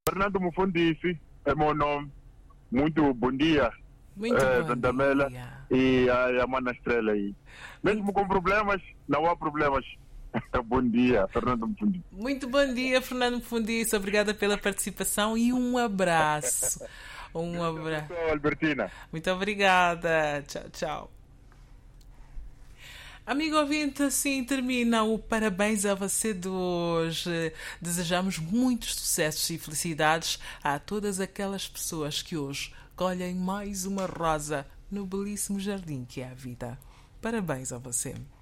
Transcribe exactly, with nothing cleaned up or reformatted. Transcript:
Fernando Mufundisi é meu nome. Muito bom dia. Muito é, bom Zantamela dia. e a, a Mana Estrela aí. Mesmo Muito... com problemas, não há problemas. Bom dia, Fernando Mufundisi. Muito bom dia, Fernando Mufundisi. Obrigada pela participação e um abraço. Um abraço. Albertina. Muito obrigada. Tchau, tchau. Amigo ouvinte, assim termina o Parabéns a você de hoje. Desejamos muitos sucessos e felicidades a todas aquelas pessoas que hoje colhem mais uma rosa no belíssimo jardim que é a vida. Parabéns a você.